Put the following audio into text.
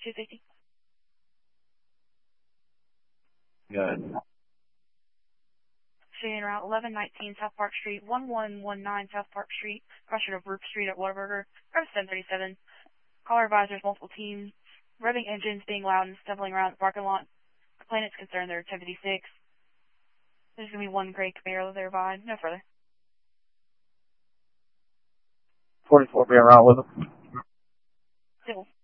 260. Good. Shane Route 1119 South Park Street, 1119 South Park Street, crossing of Roop Street at Whataburger, Rev 737. Caller advisors, multiple teams, revving engines, being loud and stumbling around the parking lot. Complainant's concerned they're 1056. There's going to be one gray Camaro thereby, no further. 44 being around with them. Civil.